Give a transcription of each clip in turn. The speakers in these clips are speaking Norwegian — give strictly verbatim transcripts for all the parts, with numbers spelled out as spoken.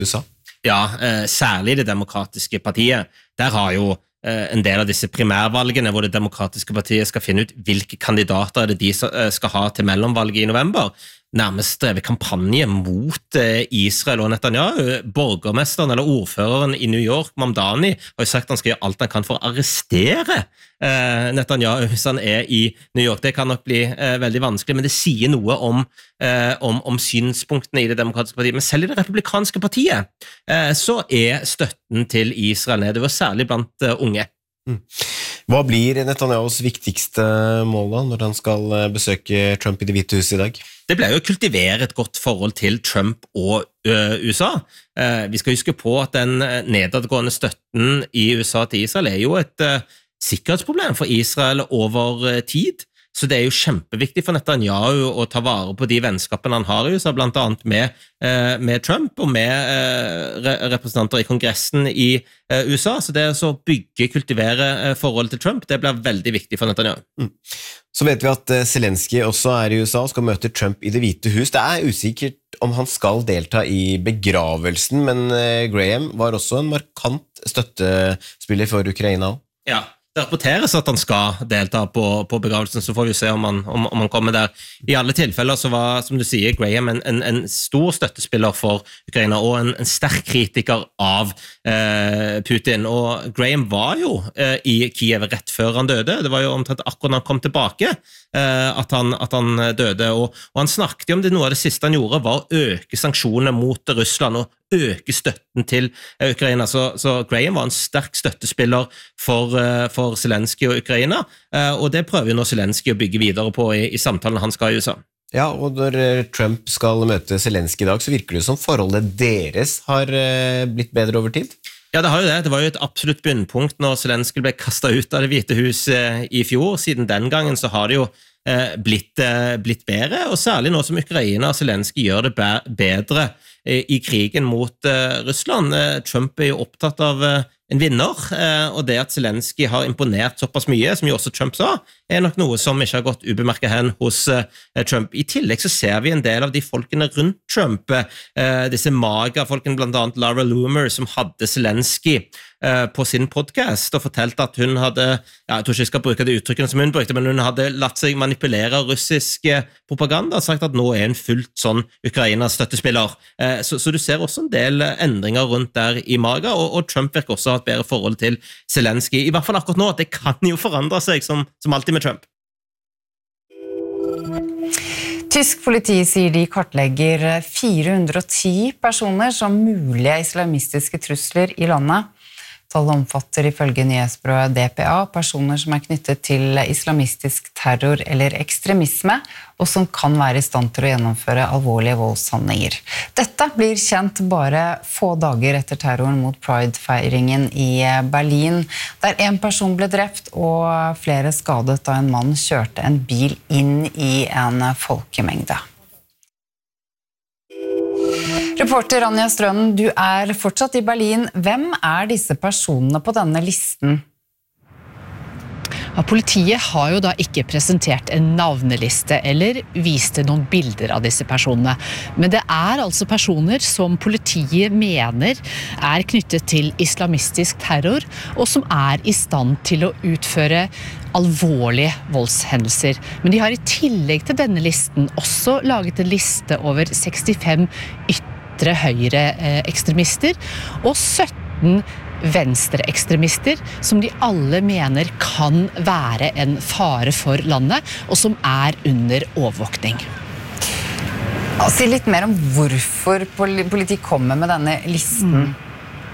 U S A? Ja, eh, særlig det demokratiske partiet. Der har jo eh, en del av disse primærvalgene hvor det demokratiske partiet skal finne ut hvilke kandidater er det de skal ha til mellomvalget i november, nærmest drevet kampanje mot eh, Israel og Netanyahu. Borgermesteren eller ordføreren i New York, Mamdani, har jo sagt at han skal gjøre alt han kan for å arrestere eh, Netanyahu hvis han er i New York. Det kan nok bli eh, veldig vanskelig, men det sier noe om, eh, om, om synspunktene i det demokratiske partiet. Men selv i det republikanske partiet eh, så er støtten til Israel nedover, særlig blant eh, unge. Mm. Hva blir Netanyahus viktigste mål da, når han skal besøke Trump i Det hvite huset i dag? Det ble jo å kultivere et godt forhold til Trump og uh, U S A. Uh, vi skal huske på at den nedadgående støtten i U S A til Israel er jo et uh, sikkerhetsproblem for Israel over uh, tid. Så det er jo kjempeviktig for Netanyahu å ta vare på de vennskapene han har i U S A, blant annet med, uh, med Trump og med uh, re representanter i kongressen i uh, U S A. Så det er å bygge, kultivere uh, forholdet til Trump, det blir veldig viktig for Netanyahu. Mm. Så vet vi at Zelensky også er i U S A og skal møte Trump i Det hvite hus. Det er usikkert om han skal delta i begravelsen, men Graham var også en markant støttespiller for Ukraina. Ja, det rapporteres at han skal delta på, på begravelsen, så får vi se om han, om, om han kommer der. I alle tilfeller så var, som du sier, Graham en, en, en stor støttespiller for Ukraina, og en, en sterk kritiker av eh, Putin. Og Graham var jo eh, i Kiev rett før han døde. Det var jo omtrent akkurat når han kom tilbake eh, at, han, at han døde. Og, og han snakket jo om det, noe av det siste han gjorde var å øke sanksjonene mot Russland, og øke støtten til Ukraina. Så, så Graham var en sterk støttespiller for, for Zelensky og Ukraina, og det prøver jo nå Zelensky å bygge videre på i, i samtalen han skal i U S A. Ja, og når Trump skal møte Zelensky i dag, så virker det som forholdet deres har blitt bedre over tid? Ja, det har jo det. Det var jo et absolutt bunnpunkt når Zelensky ble kastet ut av Det hvite hus i fjor. Siden den gangen så har det jo blitt, blitt bedre, og særlig nå som Ukraina og Zelensky gjør det bedre i krigen mot Russland. Trump er jo opptatt av en vinner, og det at Zelensky har imponert såpass mye, som jo også Trump sa, er nok noe som ikke har gått ubemerket hen hos Trump. I tillegg så ser vi en del av de folkene rundt Trump, disse maga-folkene, blant annet Laura Loomer, som hadde Zelensky på sin podcast og fortalte at hun hadde, ja, jeg tror ikke jeg skal bruke de uttrykkene som hun brukte, men hun hadde latt seg manipulere russisk propaganda og sagt at nå er hun fullt sånn Ukrainas støttespiller. Så, så du ser også en del endringer rundt der i maga, og, og Trump virker også å ha et bedre forhold til Zelensky, i hvert fall akkurat nå, at det kan jo forandre seg som, som alltid med Trump. Tysk politi sier de kartlegger fire hundre og ti personer som mulige islamistiske trusler i landet. Tallet omfatter ifølge nyhetsbyrået D P A personer som er knyttet til islamistisk terror eller ekstremisme, og som kan være i stand til å gjennomføre alvorlige voldshandlinger. Dette blir kjent bare få dager etter terroren mot Pride-feiringen i Berlin, der en person ble drept og flere skadet da en mann kjørte en bil inn i en folkemengde. Reporter Anja Strønen, du er fortsatt i Berlin. Hvem er disse personene på denne listen? Ja, politiet har jo da ikke presentert en navneliste eller viste noen bilder av disse personene. Men det er altså personer som politiet mener er knyttet til islamistisk terror, og som er i stand til å utføre alvorlige voldshendelser. Men de har i tillegg til denne listen også laget en liste over sekstifem ytre høyre ekstremister og sytten venstreekstremister som de alle mener kan være en fare for landet, og som er under overvåkning. Si litt mer om hvorfor politiet kommer med denne listen. Mm.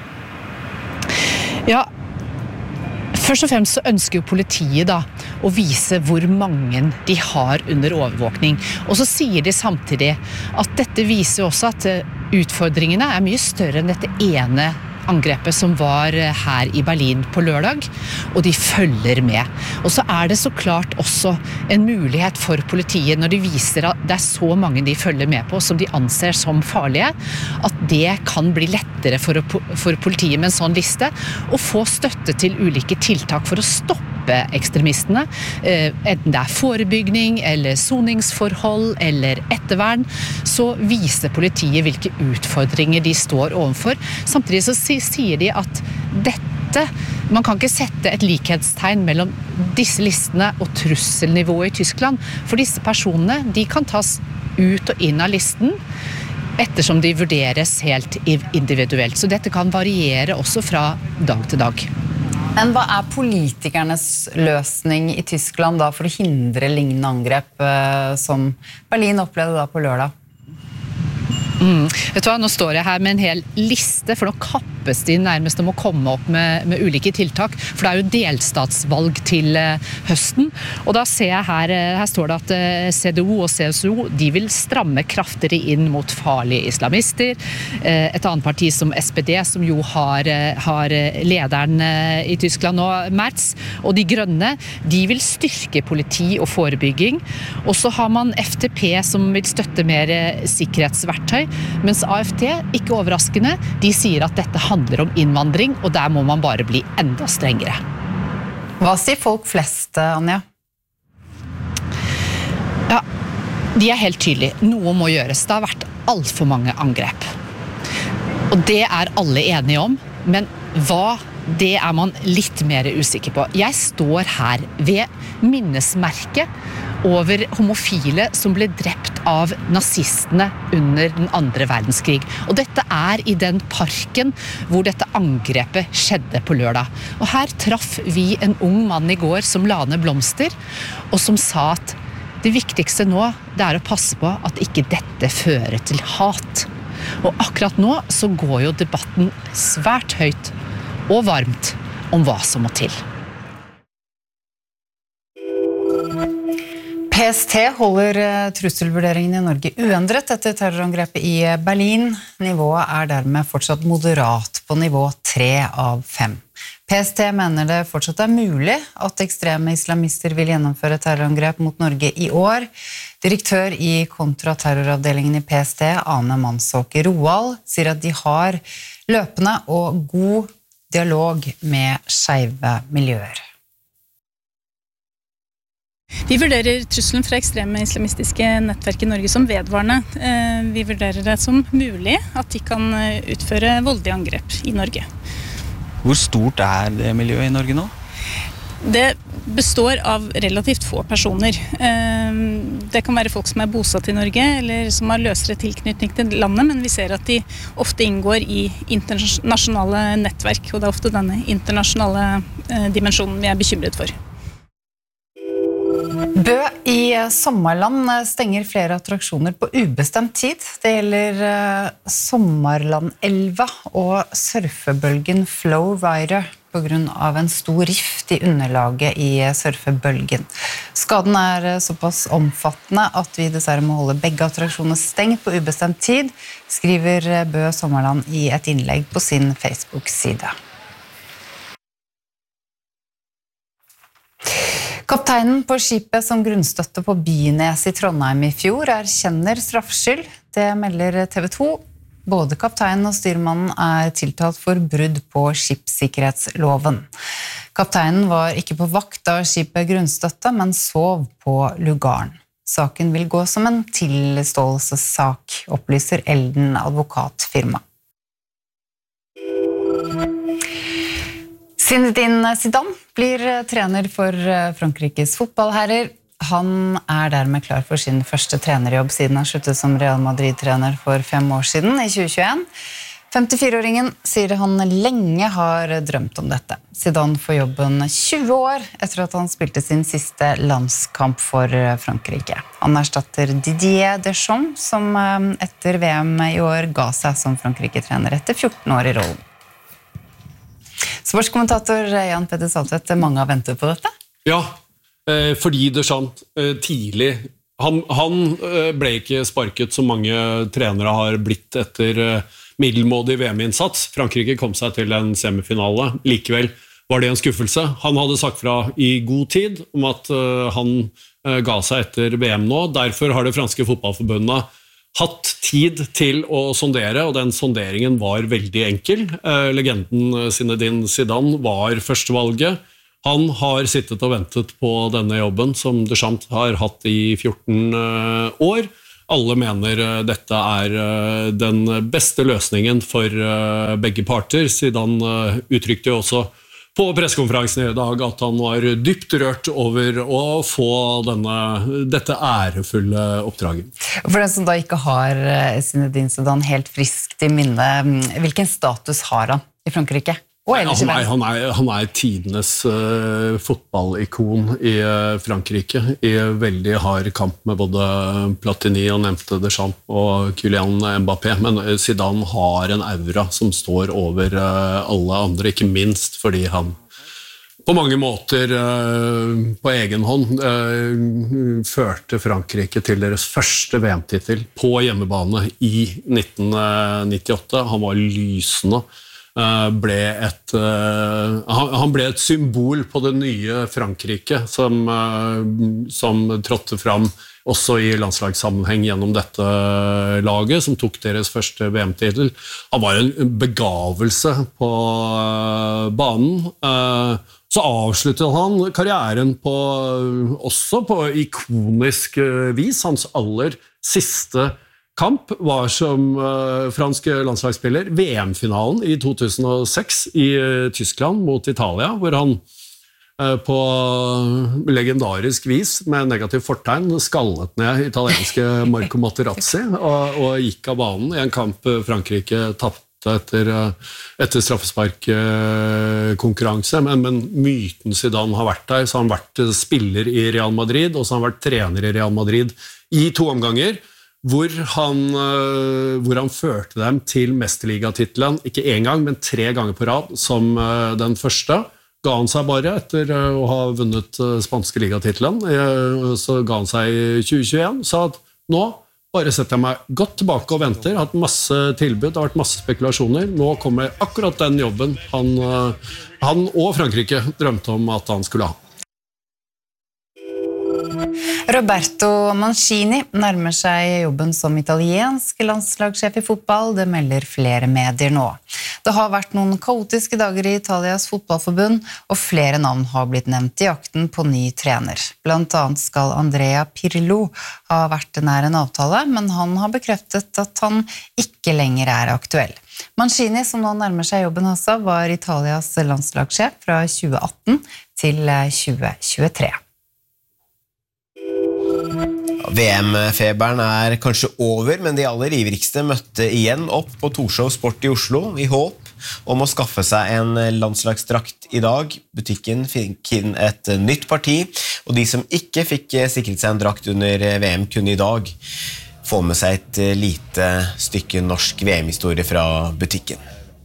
Ja, først og fremst så ønsker jo politiet da å vise hvor mange de har under overvåkning. Og så sier de samtidig at dette viser også at utfordringene er mye større enn dette ene angrepet som var her i Berlin på lørdag, og de følger med. Og så er det så klart også en mulighet for politiet når de viser at det er så mange de følger med på som de anser som farlige, at det kan bli lettere for, for politiet med en sånn liste å få støtte til ulike tiltak for å stoppe stoppe ekstremistene, enten det er forebygging eller soningsforhold eller ettervern, så viser politiet hvilke utfordringer de står overfor. Samtidig så sier de at dette, man kan ikke sette et likhetstegn mellom disse listene og trusselnivået i Tyskland, for disse personene, de kan tas ut og inn av listen, ettersom de vurderes helt individuelt. Så dette kan variere også fra dag til dag. Men hva er politikernes løsning i Tyskland da for å hindre lignende angrep som Berlin opplevde da på lørdag? Mm. Vet du hva, nå står jeg her med en hel liste, for nå kappes de nærmest om å komme opp med, med ulike tiltak, for det er jo delstatsvalg til uh, høsten, og da ser jeg her, uh, her står det at uh, C D U og C S U, de vil stramme kraftigere inn mot farlige islamister, uh, et annet parti som S P D, som jo har, uh, har lederen uh, i Tyskland nå, Merz, og de grønne, de vil styrke politi og forebygging, og så har man F D P som vil støtte mer uh, sikkerhetsverktøy, mens A F D, ikke overraskende, de sier at dette handler om innvandring, og der må man bare bli enda strengere. Hva sier folk flest, Anja? Ja, de er helt tydelige. Noe må gjøres. Det har vært alt for mange angrep. Og det er alle enige om, men hva, det er man litt mer usikker på. Jeg står her ved minnesmerket over homofile som ble drept av nazistene under den andre verdenskrig. Og dette er i den parken hvor dette angrepet skjedde på lørdag. Og her traff vi en ung mann i går som la ned blomster, og som sa at det viktigste nå, det er å passe på at ikke dette fører til hat. Og akkurat nå så går jo debatten svært høyt og varmt om hva som må til. P S T holder trusselvurderingen i Norge uendret etter terrorangrepet i Berlin. Nivået er dermed fortsatt moderat på nivå tre av fem. P S T mener det fortsatt er mulig at ekstreme islamister vil gjennomføre terrorangrep mot Norge i år. Direktør i kontraterroravdelingen i P S T, Ane Mansåker Roald, sier at de har løpende og god dialog med skeive miljøer. Vi vurderer trusselen fra ekstreme islamistiske nettverk i Norge som vedvarende. Vi vurderer det som mulig at de kan utføre voldelige angrep i Norge. Hvor stort er det miljøet i Norge nå? Det består av relativt få personer. Det kan være folk som er bosatt i Norge, eller som har løsere tilknytning til landet, men vi ser at de ofte inngår i internasjonale nettverk, og det er ofte denne internasjonale dimensjonen vi er bekymret for. Bø i Sommarland stenger flere attraksjoner på ubestemt tid. Det gjelder Sommarlandelva og surfebølgen Flowrider på grunn av en stor rift i underlaget i surfebølgen. Skaden er såpass omfattende at vi dessverre må holde begge attraksjonene stengt på ubestemt tid, skriver Bø Sommarland i et innlegg på sin Facebook-side. Kapteinen på skipet som grunnstøtte på Bynes i Trondheim i fjor erkjenner straffskyld. Det melder T V to. Både kapteinen og styrmannen er tiltalt for brudd på skipssikkerhetsloven. Kapteinen var ikke på vakt da skipet grunnstøtte, men sov på lugaren. Saken vil gå som en tilståelsessak, opplyser Elden advokatfirma. Zinedine Zidane blir trener for Frankrikes fotballherrer. Han er dermed klar for sin første trenerjobb siden han sluttet som Real Madrid-trener for fem år siden, i tjue tjueen. femtifire-åringen sier han lenge har drømt om dette. Zidane får jobben tjue år etter at han spilte sin siste landskamp for Frankrike. Han erstatter Didier Deschamps, som etter V M i år ga seg som Frankrike-trener etter fjorten år i rollen. Sportskommentator Jan Petter Saltvedt, mange har ventet på dette? Ja, fordi Deschamps tidlig, han, han ble ikke sparket som mange trenere har blitt etter middelmådig V M-innsats. Frankrike kom seg til en semifinale, likevel var det en skuffelse. Han hadde sagt fra i god tid om at han ga seg etter V M nå, derfor har det franske fotballforbundet hatt tid til å sondere, og den sonderingen var veldig enkel. Eh, legenden Zinedine Zidane var førstevalget. Han har sittet og ventet på denne jobben som Deschamps har hatt i fjorten år. Alle mener dette er den beste løsningen for begge parter. Zidane uttrykte jo også på pressekonferansen i dag at han var dypt rørt over å få denne, dette ærefulle oppdraget. For den som da ikke har Zinedine Zidane helt friskt i minne, hvilken status har han i Frankrike? Han er, han, er, han er tidenes uh, fotballikon i uh, Frankrike, i veldig hard kamp med både Platini og nevnte Deschamps og Kylian Mbappé, men Zidane har en aura som står over uh, alle andre, ikke minst fordi han på mange måter uh, på egen hånd uh, førte Frankrike til deres første V M-titel på hjemmebane i nitten nittiåtte. Han var lysende. Ble et, han ble et symbol på det nye Frankrike som, som trådte fram også i landslagssammenheng gjennom dette laget, som tok deres første V M-titel. Han var en begavelse på banen. Så avsluttet han karrieren på, også på ikonisk vis. Hans aller siste kamp var som uh, fransk landslagsspiller V M-finalen i to tusen og seks i uh, Tyskland mot Italia, hvor han uh, på legendarisk vis med negativ fortegn skallet ned italienske Marco Materazzi og, og gikk av banen i en kamp Frankrike tappte etter, uh, etter straffesparkkonkurranse, men, men myten Zidane har vært der, så har han vært spiller i Real Madrid, og så har han vært trener i Real Madrid i to omganger, Hvor han, hvor han førte dem til mesterligatitelen, ikke en gang, men tre ganger på rad, som den første. Ga han seg bare etter å ha vunnet spanske ligatitelen, så ga han seg i tjue tjueen, sa at nå bare setter jeg meg godt tilbake og venter, hatt masse tilbud, det har vært masse spekulasjoner, nå kommer akkurat den jobben han, han og Frankrike drømte om at han skulle ha. Roberto Mancini nærmer seg jobben som italiensk landslagssjef i fotball, det melder flere medier nå. Det har vært noen kaotiske dager i Italias fotballforbund, og flere navn har blitt nevnt i jakten på ny trener. Blant annet skal Andrea Pirlo ha vært nær en avtale, men han har bekreftet at han ikke lenger er aktuell. Mancini, som nå nærmer seg jobben også, var Italias landslagssjef fra tjue atten til tjue tjuetre. V M-feberen er kanskje over, men de aller ivrigste møtte igjen opp på Torshov Sport i Oslo i håp om å skaffe seg en landslagsdrakt i dag. Butikken fikk inn et nytt parti, og de som ikke fikk sikret seg en drakt under V M kunne i dag få med seg et lite stykke norsk V M-historie fra butikken.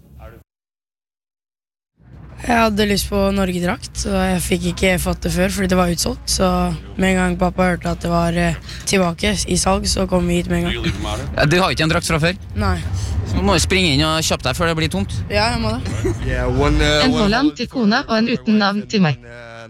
Jeg hadde lyst på Norge-drakt, så jeg fikk ikke fått det før, fordi det var utsolgt. Så med en gang pappa hørte at det var tilbake i salg, så kom vi hit med en gang. Ja, du har ikke en drakt fra før? Nei. Så må du springe inn og kjappe deg før det blir tomt. Ja, jeg må det. En Holland til kone og en uten navn til meg.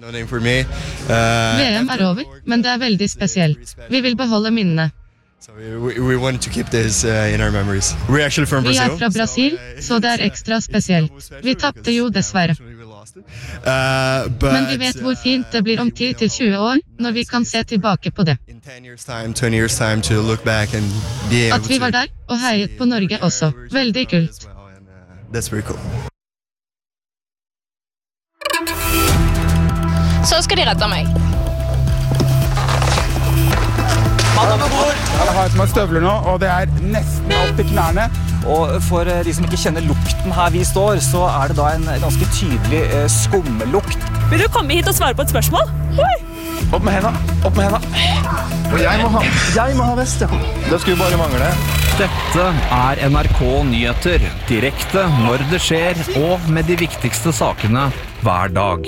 V M er over, men det er veldig spesielt. Vi vil beholde minnene. So we, we wanted to keep this uh, in our memories. We're actually from Brazil. Vi er fra Brasil, så det er ekstra spesielt. Vi tappte jo dessverre. Uh, but, Men vi vet hvor fint det blir om ti til tjue år, når vi kan se tilbake på det. in ten years time, twenty years time to look back and be able At vi var der og heiet på Norge også. Veldig kult. That's very cool. Så skal de redde meg. Jeg har på meg støvler nå, og det er nesten opp til knærne. Og for de som ikke kjenner lukten her vi står, så er det da en ganske tydelig eh, skummelukt. Vil du komme hit og svare på et spørsmål? Oi! Opp med hendene, opp med hendene. Og jeg må ha, jeg må ha vest, ja. Det skulle bare mangle. Dette er N R K Nyheter, direkte når det skjer, og med de viktigste sakene hver dag.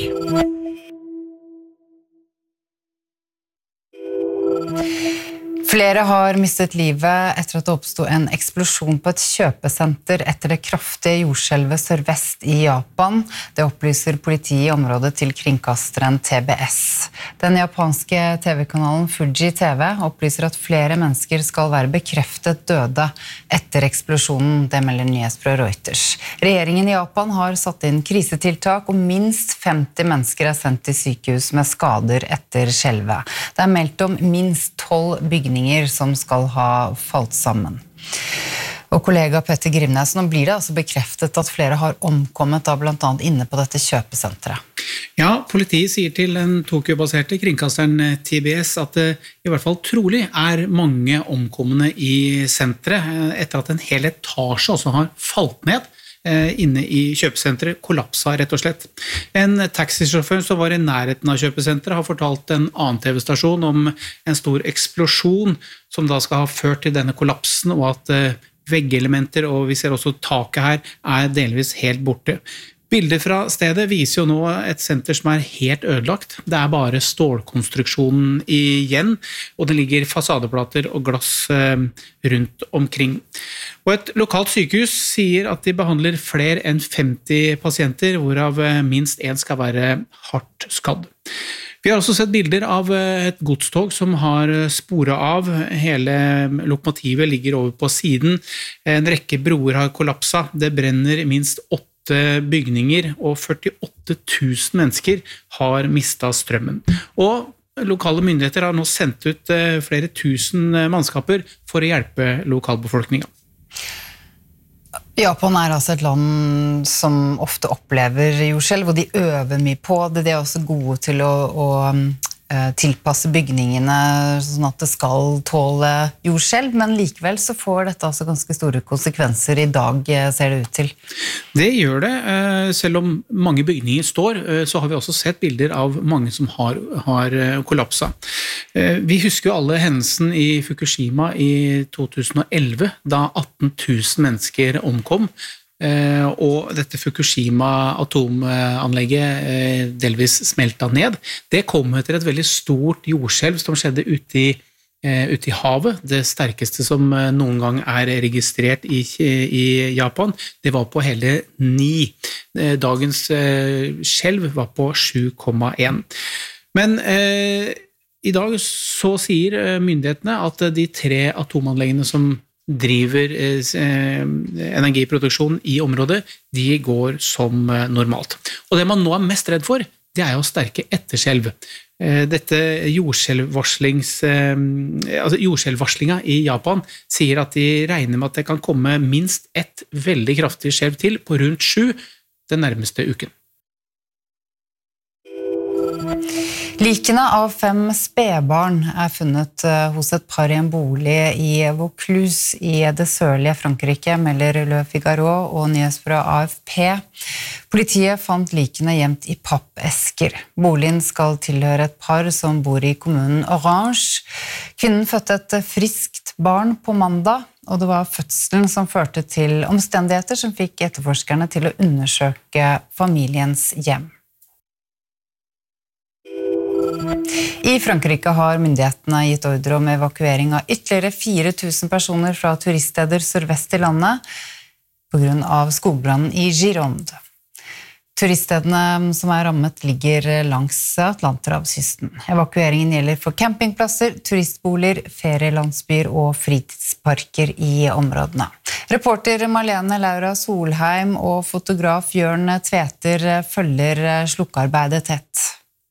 Flere har mistet livet etter at det oppstod en eksplosjon på et kjøpesenter etter det kraftige jordskjelvet sørvest i Japan. Det opplyser politiet i området til kringkasteren T B S. Den japanske T V-kanalen Fuji T V opplyser at flere mennesker skal være bekreftet døde etter eksplosjonen, det melder nyhetsbyrået Reuters. Regjeringen i Japan har satt inn krisetiltak, og minst femti mennesker er sendt til sykehus med skader etter skjelvet. Det er meldt om minst tolv bygninger som skal ha falt sammen. Og kollega Petter Grimnes, nå blir det altså bekreftet at flere har omkommet da blant annet inne på dette kjøpesenteret. Ja, politiet sier til den Tokyo-baserte kringkasteren T B S at det i hvert fall trolig er mange omkommende i senteret etter at en hel etasje også har falt ned inne i kjøpesenteret, kollapsa rett og slett. En taxisjåfør som var i nærheten av kjøpesenteret har fortalt en annen T V-stasjon om en stor eksplosjon som da skal ha ført til denne kollapsen, og at veggelementer, og vi ser også taket her, er delvis helt borte. Bilder fra stedet viser jo nå et senter som er helt ødelagt. Det er bare stålkonstruksjonen igjen, og det ligger fasadeplater og glass rundt omkring. Og et lokalt sykehus sier at de behandler flere enn femti pasienter, hvorav minst en skal være hardt skadd. Vi har også sett bilder av et godstog som har sporet av. Hele lokomotivet ligger over på siden. En rekke broer har kollapsa. Det brenner minst åtte bygninger, og førtiåtte tusen mennesker har mistet strømmen. Og lokale myndigheter har nå sendt ut flere tusen mannskaper for å hjelpe lokalbefolkningen. Japan er altså et land som ofte opplever jordskjelv, og de øver mye på det. De er også gode til å, å tilpasse bygningene sånn at det skal tåle jordskjelv, men likevel så får dette altså ganske store konsekvenser i dag, ser det ut til. Det gjør det. Selv om mange bygninger står, så har vi også sett bilder av mange som har, har kollapsa. Vi husker jo alle hendelsen i Fukushima i to tusen og elleve, da atten tusen mennesker omkom, og dette Fukushima-atomanlegget delvis smeltet ned. Det kom etter et veldig stort jordskjelv som skjedde ute i, ute i havet, det sterkeste som noen gang er registrert i, i Japan. Det var på hele ni. Dagens skjelv var på sju komma én. Men eh, i dag så sier myndighetene at de tre atomanleggene som driver eh, energiproduksjon i området, de går som eh, normalt. Og det man nå er mest redd for, det er jo sterke etterskjelv. Eh, dette jordskjelvvarslings, eh, altså jordskjelvvarslinga i Japan sier at de regner med at det kan komme minst ett veldig kraftig skjelv til på rundt sju den nærmeste uken. Likene av fem spedbarn er funnet hos et par i en bolig i Vaucluse i det sørlige Frankrike, melder Le Figaro og nyhetsbyrået A F P. Politiet fant likene gjemt i pappesker. Boligen skal tilhøre et par som bor i kommunen Orange. Kvinnen fødte et friskt barn på mandag, og det var fødselen som førte til omstendigheter som fikk etterforskerne til å undersøke familiens hjem. I Frankrike har myndighetene gitt ordre om evakuering av ytterligere fire tusen personer fra turiststeder sørvest i landet på grunn av skogbrannen i Gironde. Turiststedene som er rammet ligger langs Atlanterhavskysten. Evakueringen gjelder for campingplasser, turistboliger, ferielandsbyer og fritidsparker i områdene. Reporter Marlene Laura Solheim og fotograf Jørn Tveter følger slukkearbeidet tett.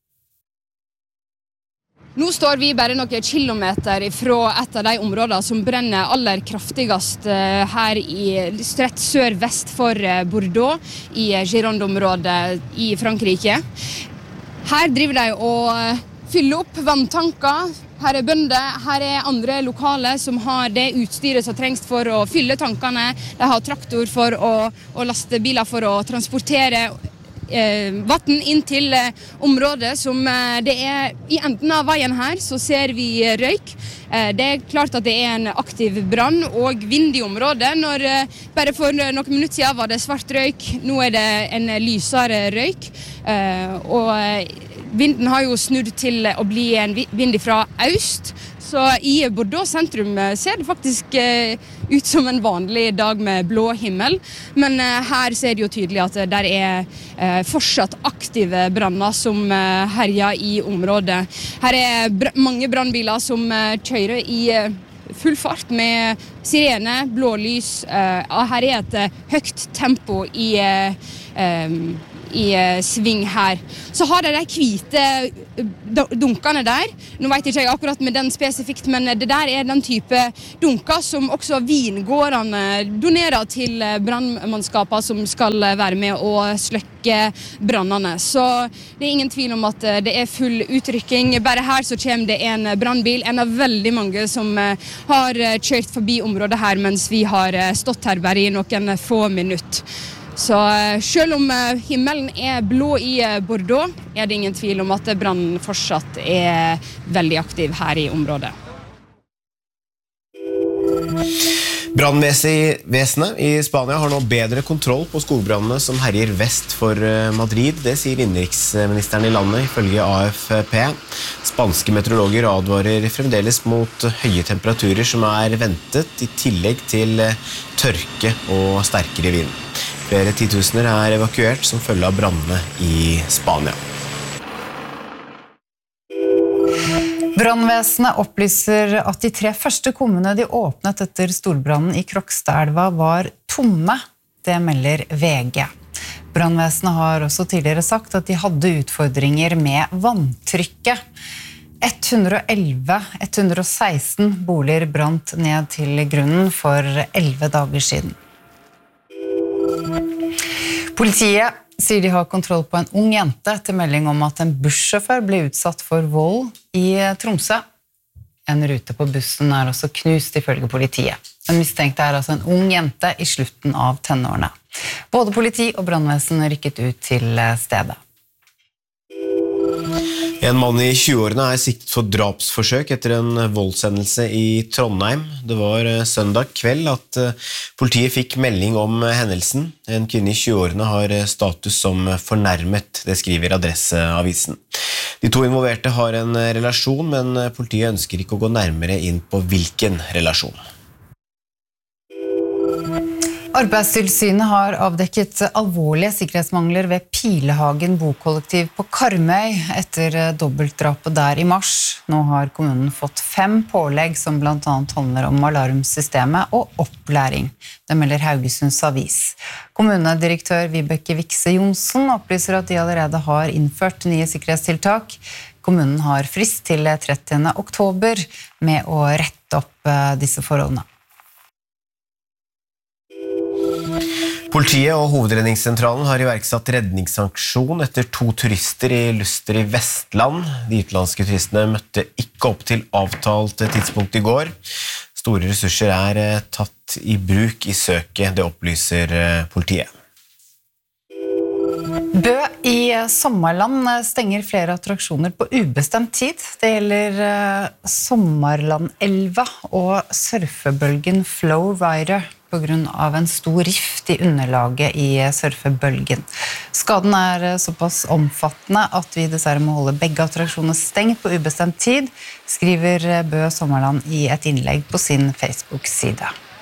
Nå står vi bare noen kilometer fra et av de områdene som brenner aller kraftigst her i rett sør-vest for Bordeaux, i Gironde-området i Frankrike. Her driver de og fyller opp vanntanker. Her er bønder, her er andre lokale som har det utstyret som trengs for å fylle tankene. De har traktor for å, og lastebiler for å transportere vatten inn til området som det er i enden av veien her, så ser vi røyk. Det er klart at det er en aktiv brann og vind i området. Når, bare for noen minutter siden var det svart røyk, nå er det en lysere røyk. Og vinden har jo snudd til å bli en vind fra øst, så i Bordeaux sentrum ser det faktisk eh, ut som en vanlig dag med blå himmel, men eh, her ser det jo tydelig at der er eh, fortsatt aktive branner som eh, herjer i området. Her er br- mange brannbiler som eh, kjører i eh, full fart med sirene, blålys. Uh, her er et uh, høyt tempo i, uh, um, i uh, sving her. Så har de de hvite dunkene der. Nå vet ikke jeg akkurat med den spesifikt, men det der er den type dunker som også vingårdene donerer til brannmannskaper som skal være med å sløkke brannene. Så det er ingen tvil om at det er full utrykking. Bare her så kommer det en brannbil, en av veldig mange som har kjørt forbi området her mens vi har stått her bare i noen få minutter. Så selv om himmelen er blå i Bordeaux, er det ingen tvil om at brannen fortsatt er veldig aktiv her i området. Brannvesenet i Spania har nå bedre kontroll på skogbrannene som herjer vest for Madrid. Det sier innenriksministeren i landet, ifølge A F P. Spanske meteorologer advarer fremdeles mot høye temperaturer som er ventet, i tillegg til tørke og sterkere vind. Flere titusener er evakuert som følge av brannene i Spania. Brannvesenet opplyser at de tre første kummene de åpnet etter storbrannen i Krokstadelva var tomme. Det melder V G. Brannvesenet har også tidligere sagt at de hadde utfordringer med vanntrykket. ett hundre og elleve til ett hundre og seksten boliger brant ned til grunnen for elleve dager siden. Politiet sier de har kontroll på en ung jente etter melding om at en bussjåfør ble utsatt for vold i Tromsø. En rute på bussen er også knust ifølge politiet. Den mistenkte er altså en ung jente i slutten av tenårene. Både politi og brannvesen rykket ut til stedet. En mann i tjueårene er siktet for drapsforsøk etter en voldshendelse i Trondheim. Det var søndag kveld at politiet fikk melding om hendelsen. En kvinne i tjueårene har status som fornærmet, det skriver Adresseavisen. De to involverte har en relasjon, men politiet ønsker ikke å gå nærmere inn på hvilken relasjon. Arbeidstilsynet har avdekket alvorlige sikkerhetsmangler ved Pilehagen bokollektiv på Karmøy etter dobbeltdrapet der i mars. Nå har kommunen fått fem pålegg som blant annet handler om alarmsystemet og opplæring. Det melder Haugesunds Avis. Kommunedirektør Vibeke Vikse Johnsen opplyser at de allerede har innført nye sikkerhetstiltak. Kommunen har frist til trettiende oktober med å rette opp disse forholdene. Politiet og Hovedredningssentralen har iverksatt redningsaksjon etter to turister i Luster i Vestland. De utenlandske turistene møtte ikke opp til avtalt tidspunkt i går. Store ressurser er tatt i bruk i søket, det opplyser politiet. Bø i Sommarland stenger flere attraksjoner på ubestemt tid. Det gjelder Sommarlandelva og surfebølgen Flowrider på grunn av en stor rift i underlaget i surfebølgen. Skaden er såpass omfattende at vi dessverre må holde begge attraksjoner stengt på ubestemt tid, skriver Bø Sommarland i et innlegg på sin Facebook-side.